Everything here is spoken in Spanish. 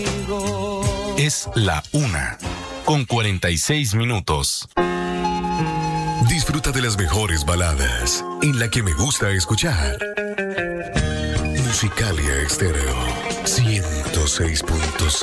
Es la 1:46. Disfruta de las mejores baladas en la que me gusta escuchar. Musicalia Estéreo 106.6.